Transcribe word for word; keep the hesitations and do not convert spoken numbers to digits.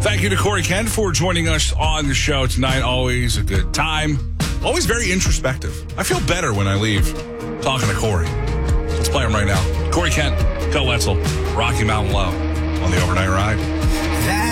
Thank you to Corey Kent for joining us on the show tonight. Always a good time. Always very introspective. I feel better when I leave talking to Corey. Let's play him right now. Corey Kent, Kel Wetzel, Rocky Mountain Low on the Overnight Ride.